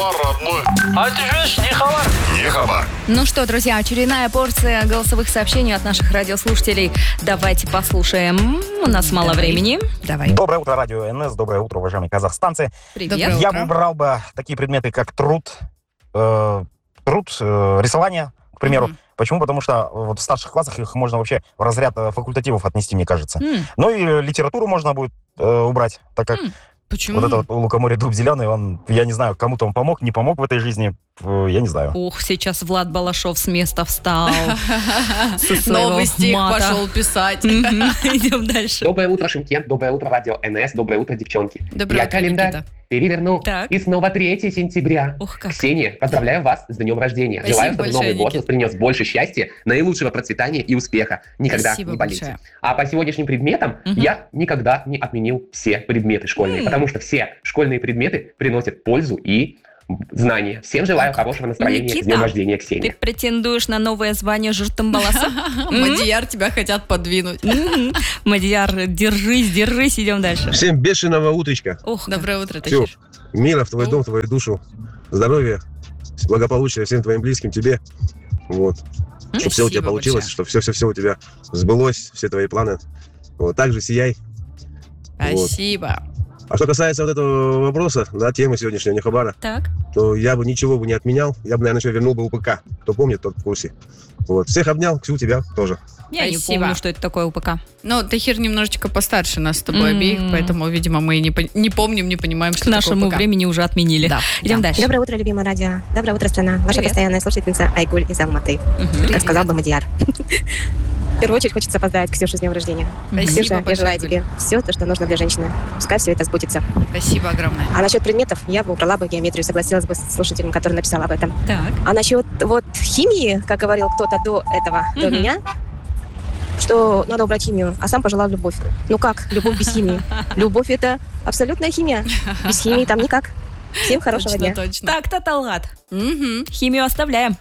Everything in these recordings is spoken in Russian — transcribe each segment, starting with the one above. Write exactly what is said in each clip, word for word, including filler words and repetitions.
хабар, родной. А ты же не хабар. Не хабар. Ну что, друзья, очередная порция голосовых сообщений от наших радиослушателей. Давайте послушаем. У нас мало Давай. времени. Давай. Доброе утро, радио эн эс. Доброе утро, уважаемые казахстанцы. Привет. Доброе Я утро. бы убрал бы такие предметы, как труд, э, труд, э, рисование, к примеру. Мгм. Почему? Потому что вот в старших классах их можно вообще в разряд э, факультативов отнести, мне кажется. М, Ну и э, литературу можно будет э, убрать, так как М. Почему? вот этот вот лукоморье дуб зеленый, он, я не знаю, кому-то он помог, не помог в этой жизни, э, я не знаю. Ух, сейчас Влад Балашов с места встал. Со своего Новый стих мата. пошел писать. Мгм. Идем дальше. Доброе утро, Шымкент, доброе утро, радио эн эс, доброе утро, девчонки. Доброе Я утро, календарь Никита. переверну, Так. и снова третьего сентября. Ух, как. Ксения, поздравляю вас с днем рождения. Спасибо Желаю, чтобы большое, Новый год Никит. вас принес больше счастья, наилучшего процветания и успеха. Никогда Спасибо не болейте. большое. А по сегодняшним предметам Мгм. я никогда не отменил все предметы школьные, М. потому что все школьные предметы приносят пользу и знания. Всем желаю хорошего настроения. Никита, С днем рождения, Ты Ксения. претендуешь на новое звание Журтамбаласа? Мадияр, тебя хотят подвинуть. Мгм. Мадияр, держись, держись, идем дальше. Всем бешеного утречка. Ух, Доброе утро, Все, Тахир. мира в твой дом, в твою душу, здоровья, благополучия всем твоим близким, тебе. Вот. Чтобы все у тебя Спасибо получилось, большое. чтобы все-все-все у тебя сбылось, все твои планы. Вот, также сияй. Вот. Спасибо. А что касается вот этого вопроса, да, темы сегодняшнего Нехабара, так. то я бы ничего бы не отменял, я бы, наверное, еще вернул бы у пэ ка. Кто помнит, тот в курсе. Вот. Всех обнял, Ксю, тебя тоже. Я не Спасибо. помню, что это такое УПК. Ну, Тахир немножечко постарше нас с тобой М. обеих, поэтому, видимо, мы не, пон- не помним, не понимаем, К что нашему такое ПК. времени уже отменили. Да. Идем да. дальше. Доброе утро, любимое радио. Доброе утро, страна. Ваша Привет. постоянная слушательница Айгуль из Алматы. Мгм. Как сказал бы Мадияр. В первую очередь хочется поздравить Ксюшу с днем рождения. Спасибо Ксюша, я большое, желаю Айгуль. тебе все то, что нужно для женщины. Пускай все это сбудется. Спасибо огромное. А насчет предметов я бы убрала бы геометрию, согласилась бы с слушателем, который написал об этом. Так. А насчет вот химии, как говорил кто-то до этого, до Мгм. меня, что надо убрать химию, а сам пожелал любовь. Ну как, любовь без химии? Любовь — это абсолютная химия. Без химии там никак. Всем хорошего Точно, дня. точно. Так-то, Талгат. Мгм. Химию оставляем.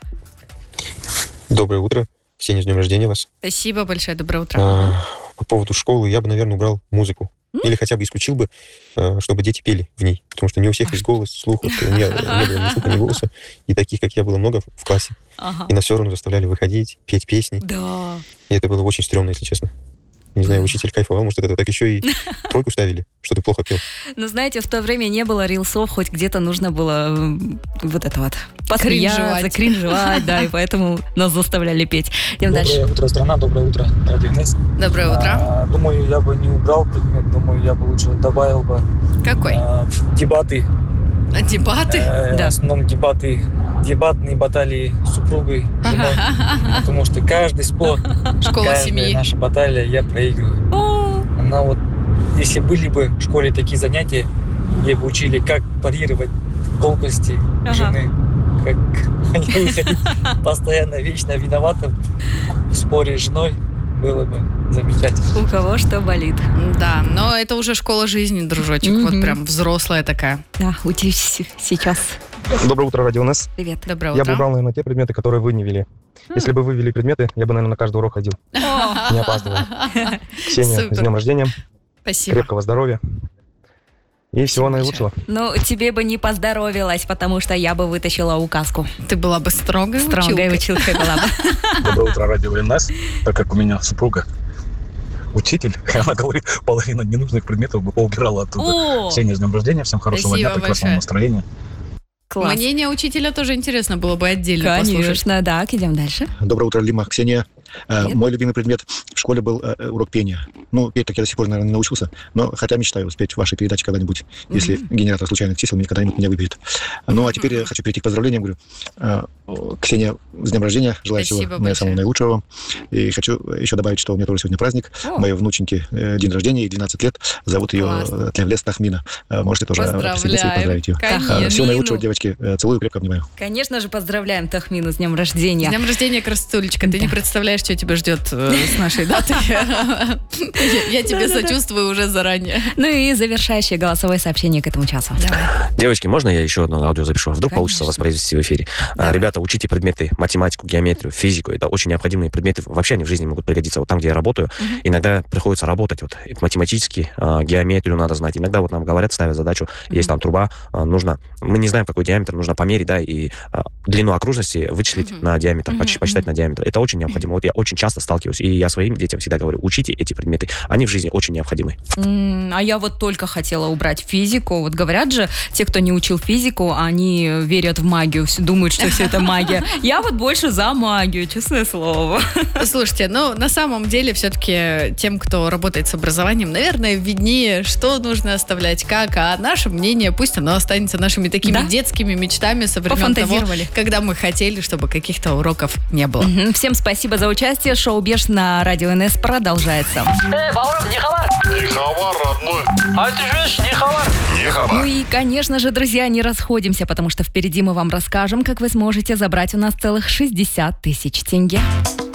Доброе утро. Ксения, с днем рождения вас. Спасибо большое, доброе утро. А, по поводу школы я бы, наверное, убрал музыку. Или хотя бы исключил бы, а, чтобы дети пели в ней. Потому что не у всех есть голос, слух. Вот, у меня не было ни слуха, ни голоса. И таких, как я, было много в классе. Ага. И нас все равно заставляли выходить, петь песни. Да. И это было очень стрёмно, если честно. Не знаю, учитель кайфовал, может, это так еще и тройку ставили, что ты плохо пел. Ну, знаете, в то время не было рилсов, хоть где-то нужно было м, вот это вот посмеяться, Кринжевать. кринжевать, да, и поэтому нас заставляли петь. Идем дальше. Доброе утро, страна, доброе утро, радио эн эс. Доброе утро. А, думаю, я бы не убрал предмет, думаю, я бы лучше добавил бы Какой? а, дебаты. А дебаты? Э, Да. В основном дебаты, дебатные баталии с супругой, женой. Потому что каждый спор, Школа каждая семьи. наша баталия, я проигрываю. О, Она вот, если были бы в школе такие занятия, где бы учили, как парировать колкости Ага. жены, как не выходить постоянно, вечно виноватым в споре с женой, было бы замечательно. у кого что болит. Да, но это уже школа жизни, дружочек. Вот Мгм. прям взрослая такая. Да, учись сейчас. Доброе утро, радио эн эс. Привет. Доброе Я утро. бы убрал, наверное, те предметы, которые вы не вели. Если бы вы вели предметы, я бы, наверное, на каждый урок ходил. О, Не опаздывал. Ксения, Супер. с днем рождения, Спасибо. крепкого здоровья и всего большое. наилучшего. ну, тебе бы не поздоровилась, потому что я бы вытащила указку. Ты была бы строгой Строгой училкой. училкой была бы. Доброе утро, радио эн эс. Так как у меня супруга учитель, она говорит, половину ненужных предметов бы поубирала оттуда. О, Ксения, с днем рождения, всем хорошего Спасибо дня, прекрасного большое. настроения. класс. Мнение учителя тоже интересно было бы отдельно послушать. Конечно, да. Идем дальше. Доброе утро, Лима, Ксения. Э, Привет. Мой любимый предмет в школе был э, урок пения. Ну, петь так я до сих пор, наверное, не научился, но хотя мечтаю успеть в вашей передаче когда-нибудь, если генератор случайных чисел меня когда-нибудь меня выберет. Ну, а теперь я хочу перейти к поздравлениям. Говорю, э, Ксения, с днем рождения. Желаю Спасибо всего большое. самого наилучшего вам. И хочу еще добавить, что у меня тоже сегодня праздник. О. Моей внученьки э, день рождения, ей двенадцать лет. Зовут ее Классно. Тлевлес Тахмина. Э, Можете тоже э, присоединиться и поздравить ее. Конечно. Э, Всего наилучшего, девочки. Э, Целую, крепко обнимаю. Конечно же, поздравляем Тахмину с днем С рождения. днем рождения, красотулечка. Ты не Да. представляешь, что тебя ждет э, с нашей датой. Я я тебе Да-да-да. сочувствую уже заранее. Ну и завершающее голосовое сообщение к этому часу. Давай. Девочки, можно я еще одно аудио запишу? А вдруг Конечно. получится воспроизвести в эфире? А, Давай. Ребята, Ребята, учите предметы, математику, геометрию, физику. Это очень необходимые предметы. Вообще они в жизни могут пригодиться. Вот там, где я работаю, uh-huh. иногда приходится работать. Вот, математически, э, геометрию надо знать. Иногда вот нам говорят, ставят задачу, uh-huh. есть там труба, э, нужно... Мы не знаем, какой диаметр, нужно померить, да, и э, длину окружности вычислить uh-huh. на диаметр, uh-huh. посчитать uh-huh. на диаметр. Это очень необходимо. Вот я очень часто сталкиваюсь, и я своим детям всегда говорю, учите эти предметы. Они в жизни очень необходимы. Mm, а я вот только хотела убрать физику. Вот говорят же, те, кто не учил физику, они верят в магию, думают, что все это магия. Я вот больше за магию, честное слово. Слушайте, ну, на самом деле, все-таки тем, кто работает с образованием, наверное, виднее, что нужно оставлять, как, а наше мнение, пусть оно останется нашими такими да? детскими мечтами со времен того, когда мы хотели, чтобы каких-то уроков не было. Угу. Всем спасибо за участие. Шоу «Беж» на Радио эн эс продолжается. Эй, Бауров, не хабар? Не хабар, родной. А ты же не хабар? Не хабар. Ну и, конечно же, друзья, не расходимся, потому что впереди мы вам расскажем, как вы сможете забрать у нас целых шестьдесят тысяч тенге.